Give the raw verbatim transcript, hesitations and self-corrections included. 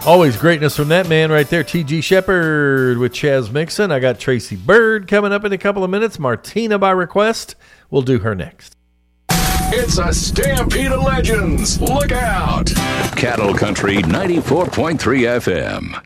Always greatness from that man right there, T G Shepherd with Chaz Mixon. I got Tracy Bird coming up in a couple of minutes. Martina by request. We'll do her next. It's a stampede of legends. Look out. Cattle Country ninety-four point three F M.